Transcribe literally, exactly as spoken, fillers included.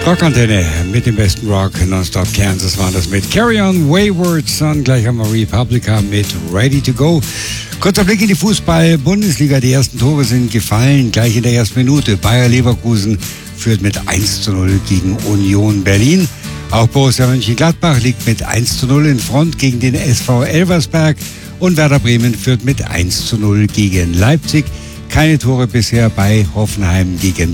Rockantenne mit dem besten Rock, Nonstop Kansas waren das mit Carry On Wayward Son, gleich haben wir Republica mit Ready to Go. Kurzer Blick in die Fußball-Bundesliga, die ersten Tore sind gefallen, gleich in der ersten Minute. Bayer Leverkusen führt mit eins zu null gegen Union Berlin. Auch Borussia Mönchengladbach liegt mit eins zu null in Front gegen den S V Elversberg und Werder Bremen führt mit eins zu null gegen Leipzig. Keine Tore bisher bei Hoffenheim gegen